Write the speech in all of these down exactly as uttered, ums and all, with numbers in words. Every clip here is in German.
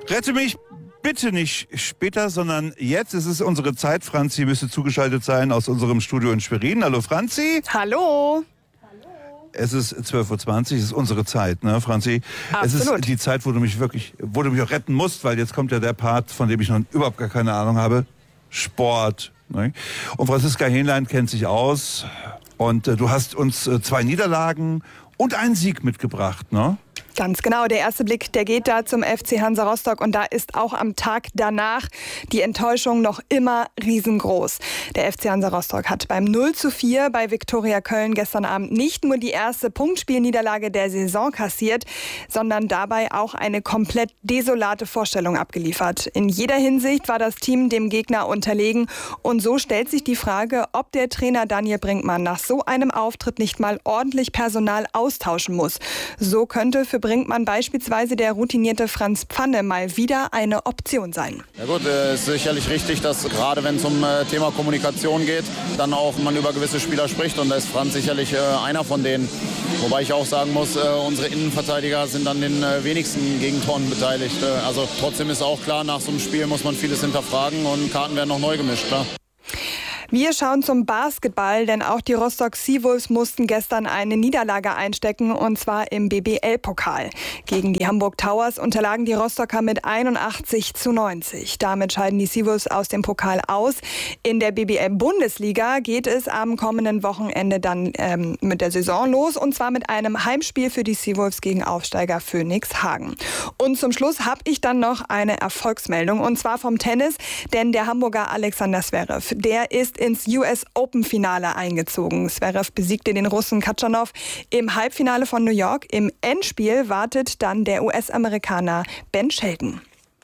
Rette mich bitte nicht später, sondern jetzt. Es ist unsere Zeit. Franzi müsste zugeschaltet sein aus unserem Studio in Schwerin. Hallo Franzi. Hallo. Es ist zwölf Uhr zwanzig, es ist unsere Zeit, ne, Franzi? Absolut. Es ist die Zeit, wo du mich wirklich, wo du mich auch retten musst, weil jetzt kommt ja der Part, von dem ich noch überhaupt gar keine Ahnung habe. Sport. Ne? Und Franziska Hähnlein kennt sich aus. Und äh, du hast uns äh, zwei Niederlagen und einen Sieg mitgebracht, ne? Ganz genau, der erste Blick, der geht da zum F C Hansa Rostock und da ist auch am Tag danach die Enttäuschung noch immer riesengroß. Der F C Hansa Rostock hat beim null zu vier bei Viktoria Köln gestern Abend nicht nur die erste Punktspielniederlage der Saison kassiert, sondern dabei auch eine komplett desolate Vorstellung abgeliefert. In jeder Hinsicht war das Team dem Gegner unterlegen und so stellt sich die Frage, ob der Trainer Daniel Brinkmann nach so einem Auftritt nicht mal ordentlich Personal austauschen muss. So könnte für Brinkmann beispielsweise der routinierte Franz Pfanne mal wieder eine Option sein. Ja gut, es ist sicherlich richtig, dass gerade wenn es um äh, Thema Kommunikation geht, dann auch man über gewisse Spieler spricht und da ist Franz sicherlich äh, einer von denen. Wobei ich auch sagen muss, äh, unsere Innenverteidiger sind an den äh, wenigsten Gegentoren beteiligt. Äh, also trotzdem ist auch klar, nach so einem Spiel muss man vieles hinterfragen und Karten werden noch neu gemischt, klar. Wir schauen zum Basketball, denn auch die Rostock Seawolves mussten gestern eine Niederlage einstecken, und zwar im B B L-Pokal. Gegen die Hamburg Towers unterlagen die Rostocker mit einundachtzig zu neunzig. Damit scheiden die Seawolves aus dem Pokal aus. In der B B L-Bundesliga geht es am kommenden Wochenende dann ähm, mit der Saison los, und zwar mit einem Heimspiel für die Seawolves gegen Aufsteiger Phoenix Hagen. Und zum Schluss habe ich dann noch eine Erfolgsmeldung, und zwar vom Tennis, denn der Hamburger Alexander Zverev, der ist ins U S Open-Finale eingezogen. Zverev besiegte den Russen Katschanov im Halbfinale von New York. Im Endspiel wartet dann der U S-Amerikaner Ben Shelton.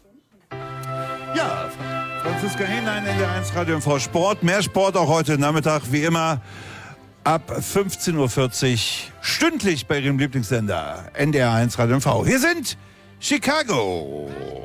Ja, Franziska Hähnlein, N D R eins Radio M V Sport. Mehr Sport auch heute Nachmittag, wie immer, ab fünfzehn Uhr vierzig, stündlich bei Ihrem Lieblingssender N D R eins Radio M V. Hier sind Chicago.